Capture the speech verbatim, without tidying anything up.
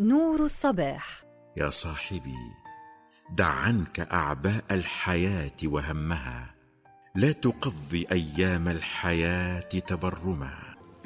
نور الصباح. يا صاحبي، دع عنك أعباء الحياة وهمها، لا تقضي أيام الحياة تبرما.